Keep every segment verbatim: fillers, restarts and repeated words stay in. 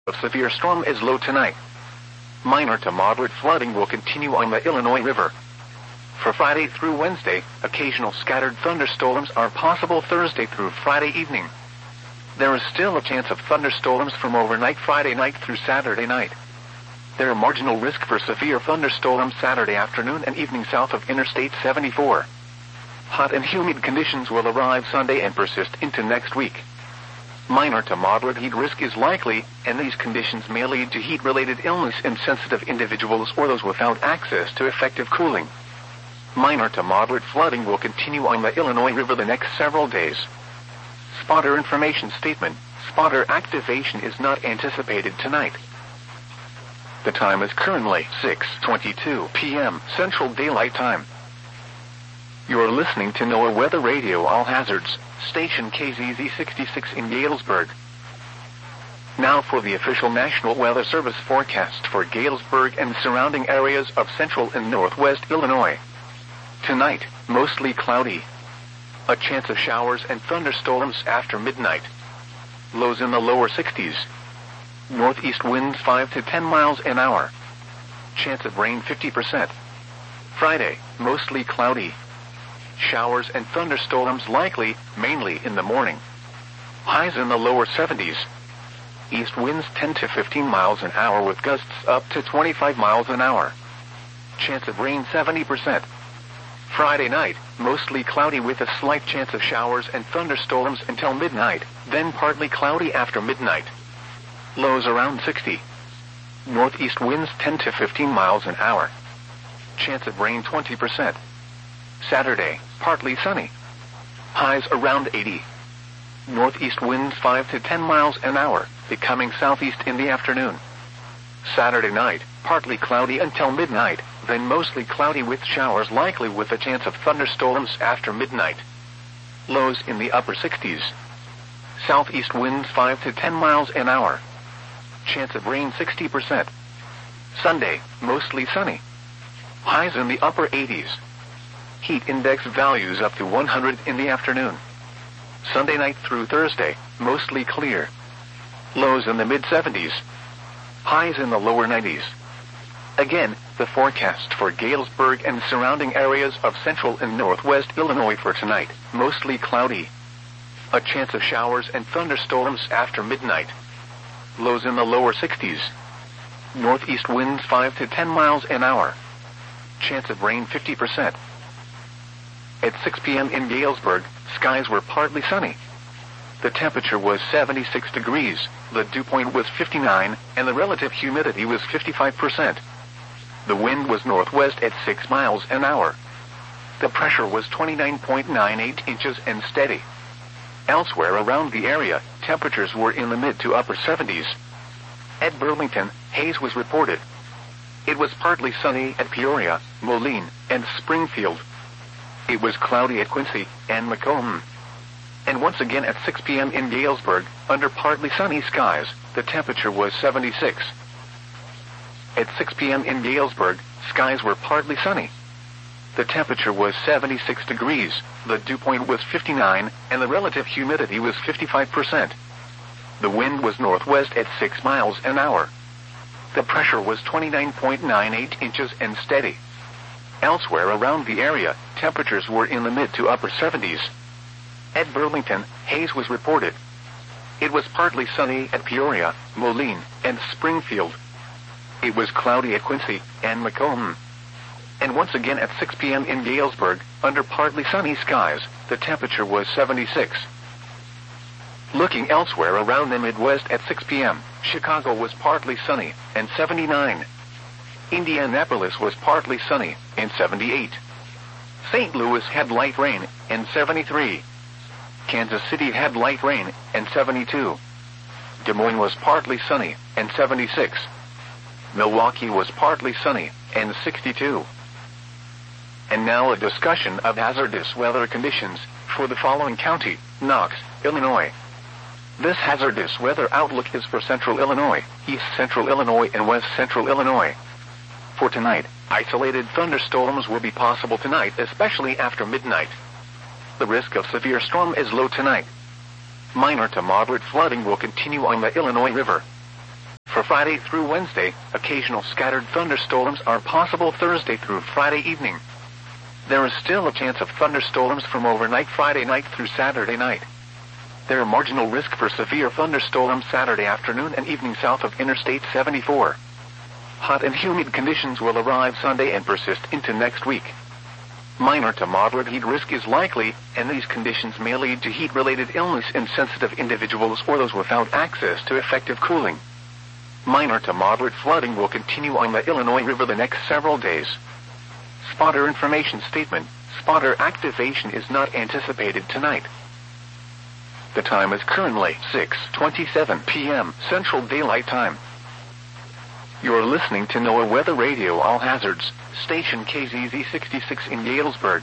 of severe storm is low tonight. Minor to moderate flooding will continue on the Illinois River. For Friday through Wednesday, occasional scattered thunderstorms are possible Thursday through Friday evening. There is still a chance of thunderstorms from overnight Friday night through Saturday night. There are marginal risk for severe thunderstorms Saturday afternoon and evening south of Interstate seventy-four. Hot and humid conditions will arrive Sunday and persist into next week. Minor to moderate heat risk is likely, and these conditions may lead to heat-related illness in sensitive individuals or those without access to effective cooling. Minor to moderate flooding will continue on the Illinois River the next several days. Spotter information statement. Spotter activation is not anticipated tonight. The time is currently six twenty-two p m Central Daylight Time. You are listening to NOAA Weather Radio All Hazards, station K Z Z sixty-six in Galesburg. Now for the official National Weather Service forecast for Galesburg and surrounding areas of central and northwest Illinois. Tonight, mostly cloudy. A chance of showers and thunderstorms after midnight. Lows in the lower sixties. Northeast winds five to ten miles an hour. Chance of rain fifty percent. Friday, mostly cloudy. Showers and thunderstorms likely, mainly in the morning. Highs in the lower seventies. East winds ten to fifteen miles an hour with gusts up to twenty-five miles an hour. Chance of rain seventy percent. Friday night, mostly cloudy with a slight chance of showers and thunderstorms until midnight, then partly cloudy after midnight. Lows around sixty. Northeast winds ten to fifteen miles an hour. Chance of rain twenty percent. Saturday, partly sunny. Highs around eighty. Northeast winds five to ten miles an hour, becoming southeast in the afternoon. Saturday night, partly cloudy until midnight, then mostly cloudy with showers likely with a chance of thunderstorms after midnight. Lows in the upper sixties. Southeast winds five to ten miles an hour. Chance of rain sixty percent. Sunday, mostly sunny. Highs in the upper eighties. Heat index values up to one hundred in the afternoon. Sunday night through Thursday, mostly clear. Lows in the mid seventies. Highs in the lower nineties. Again, the forecast for Galesburg and surrounding areas of central and northwest Illinois for tonight, mostly cloudy. A chance of showers and thunderstorms after midnight. Lows in the lower sixties. Northeast winds five to ten miles an hour. Chance of rain fifty percent. At six p m in Galesburg, skies were partly sunny. The temperature was seventy-six degrees, the dew point was fifty-nine, and the relative humidity was fifty-five percent. The wind was northwest at six miles an hour. The pressure was twenty-nine point nine eight inches and steady. Elsewhere around the area, temperatures were in the mid to upper seventies. At Burlington, haze was reported. It was partly sunny at Peoria, Moline, and Springfield. It was cloudy at Quincy and Macomb. And once again at six p m in Galesburg, under partly sunny skies, the temperature was seventy-six. At six p m in Galesburg, skies were partly sunny. The temperature was seventy-six degrees, the dew point was fifty-nine, and the relative humidity was fifty-five percent. The wind was northwest at six miles an hour. The pressure was twenty-nine point nine eight inches and steady. Elsewhere around the area, temperatures were in the mid to upper seventies. At Burlington, haze was reported. It was partly sunny at Peoria, Moline, and Springfield. It was cloudy at Quincy and Macomb. And once again at six p m in Galesburg, under partly sunny skies, the temperature was seventy-six. Looking elsewhere around the Midwest at six p m, Chicago was partly sunny and seventy-nine. Indianapolis was partly sunny and seventy-eight. Saint Louis had light rain and seventy-three. Kansas City had light rain and seventy-two. Des Moines was partly sunny and seventy-six. Milwaukee was partly sunny and sixty-two. And now a discussion of hazardous weather conditions for the following county: Knox, Illinois. This hazardous weather outlook is for central Illinois, east central Illinois, and west central Illinois. For tonight, isolated thunderstorms will be possible tonight, especially after midnight. The risk of severe storm is low tonight. Minor to moderate flooding will continue on the Illinois River. For Friday through Wednesday, occasional scattered thunderstorms are possible Thursday through Friday evening. There is still a chance of thunderstorms from overnight Friday night through Saturday night. There are marginal risk for severe thunderstorms Saturday afternoon and evening south of Interstate seventy-four. Hot and humid conditions will arrive Sunday and persist into next week. Minor to moderate heat risk is likely, and these conditions may lead to heat-related illness in sensitive individuals or those without access to effective cooling. Minor to moderate flooding will continue on the Illinois River the next several days. Spotter information statement: spotter activation is not anticipated tonight. The time is currently six twenty-seven p m Central Daylight Time. You're listening to NOAA Weather Radio All Hazards, station K Z Z sixty-six in Galesburg.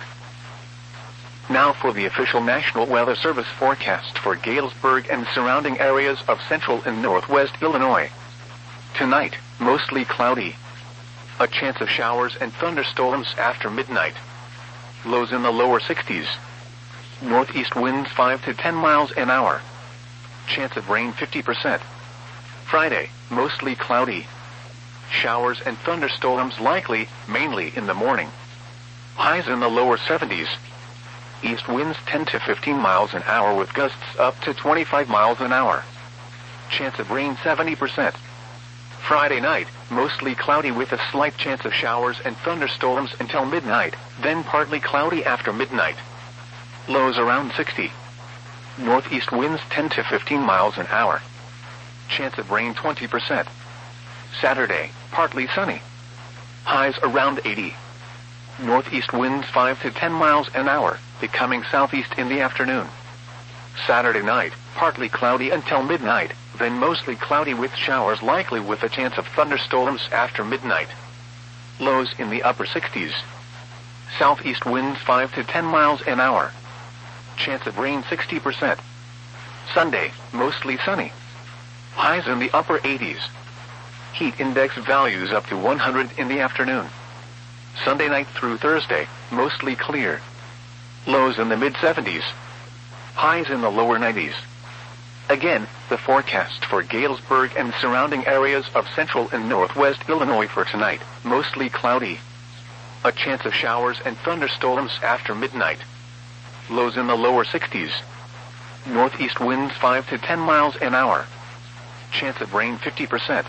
Now for the official National Weather Service forecast for Galesburg and surrounding areas of central and northwest Illinois. Tonight, mostly cloudy. A chance of showers and thunderstorms after midnight. Lows in the lower sixties. Northeast winds five to ten miles an hour. Chance of rain fifty percent. Friday, mostly cloudy. Showers and thunderstorms likely, mainly in the morning. Highs in the lower seventies. East winds ten to fifteen miles an hour with gusts up to twenty-five miles an hour. Chance of rain seventy percent. Friday night, mostly cloudy with a slight chance of showers and thunderstorms until midnight, then partly cloudy after midnight. Lows around sixty. Northeast winds ten to fifteen miles an hour. Chance of rain twenty percent. Saturday, partly sunny. Highs around eighty. Northeast winds five to ten miles an hour, becoming southeast in the afternoon. Saturday night, partly cloudy until midnight, then mostly cloudy with showers likely with a chance of thunderstorms after midnight. Lows in the upper sixties. Southeast winds five to ten miles an hour. Chance of rain sixty percent. Sunday, mostly sunny. Highs in the upper eighties. Heat index values up to one hundred in the afternoon. Sunday night through Thursday, mostly clear. Lows in the mid seventies. Highs in the lower nineties. Again, the forecast for Galesburg and surrounding areas of central and northwest Illinois for tonight, mostly cloudy. A chance of showers and thunderstorms after midnight. Lows in the lower sixties. Northeast winds five to ten miles an hour. Chance of rain fifty percent.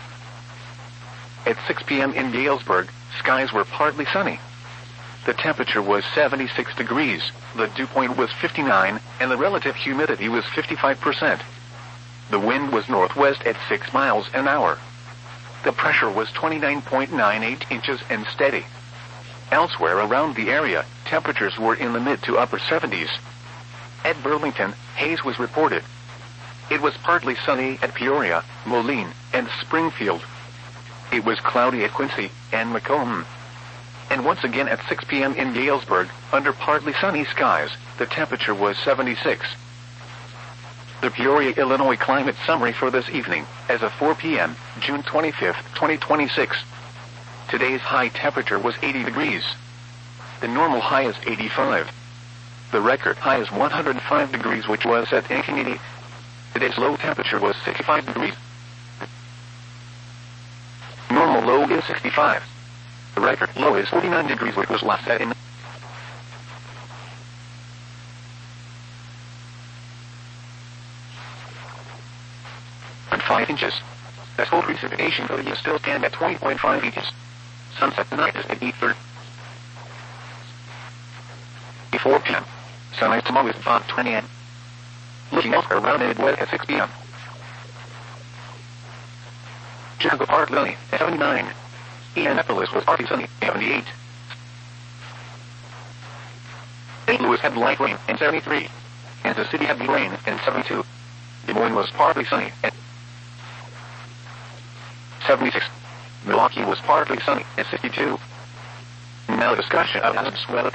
At six p m in Galesburg, skies were partly sunny. The temperature was seventy-six degrees, the dew point was fifty-nine, and the relative humidity was fifty-five percent. The wind was northwest at six miles an hour. The pressure was twenty-nine point nine eight inches and steady. Elsewhere around the area, temperatures were in the mid to upper seventies. At Burlington, haze was reported. It was partly sunny at Peoria, Moline, and Springfield. It was cloudy at Quincy and Macomb. And once again at six p m in Galesburg, under partly sunny skies, the temperature was seventy-six. The Peoria, Illinois climate summary for this evening, as of four p m, June twenty-fifth, twenty twenty-six. Today's high temperature was eighty degrees. The normal high is eighty-five. The record high is one hundred five degrees, which was at nineteen eighty. Today's low temperature was sixty-five degrees. Normal low is sixty-five. The record low is forty-nine degrees, which was last set in five inches. Asphalt precipitation for the year still stand at twenty point five inches. Sunset tonight is at eight thirty. four p m Sunrise tomorrow is five twenty a m Looking elsewhere around Midwest at six p m Chicago Park Lily, seventy-nine. Indianapolis was partly sunny, seventy-eight. Saint Louis had light rain, and seventy-three. Kansas City had rain, and seventy-two. Des Moines was partly sunny, and seventy-six. Milwaukee was partly sunny, at sixty-two. Now discussion of hazardous weather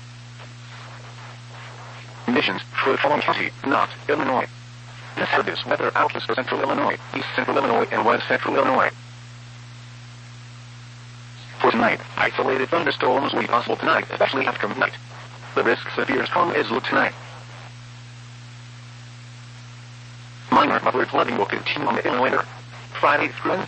conditions for the following county, not Illinois. This is weather outlooks for central Illinois, east central Illinois, and west central Illinois. For tonight, isolated thunderstorms will be possible tonight, especially after midnight. The risk of severe storm is low tonight. Minor moderate flooding will continue on the Illinois River Friday through Wednesday.